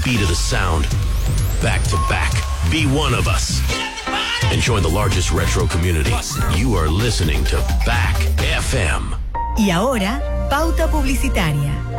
beat of the sound. Back to back. Be one of us. And join the largest retro community. You are listening to Back FM. Y ahora, pauta publicitaria.